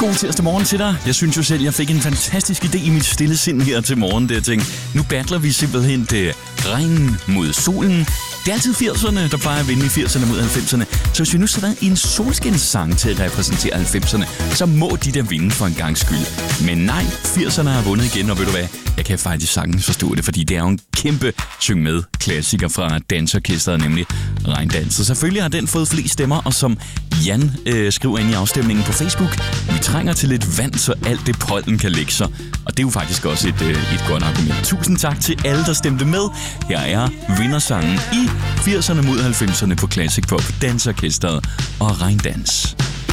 god tirsdag morgen til dig. Jeg synes jo selv, jeg fik en fantastisk idé i mit stille sind her til morgen. Det jeg tænkte, nu battler vi simpelthen det regnen mod solen. Det er altid 80'erne, der plejer at vinde i 80'erne mod 90'erne. Så hvis vi nu skal have en solskinssang til at repræsentere 90'erne, så må de der vinde for en gang skyld. Men nej, 80'erne har vundet igen, og ved du hvad? Jeg kan faktisk sagtens forstå det, fordi det er jo en kæmpe syng med klassiker fra dansorkestret, nemlig Regndans. Så selvfølgelig har den fået flest stemmer, og som Jan skriver ind i afstemningen på Facebook, vi trænger til lidt vand, så alt det pollen kan lægge sig. Og det er jo faktisk også et godt argument. Tusind tak til alle, der stemte med. Her er vindersangen i 80'erne mod 90'erne på Classic Pop, Dansorkestret og Regndans.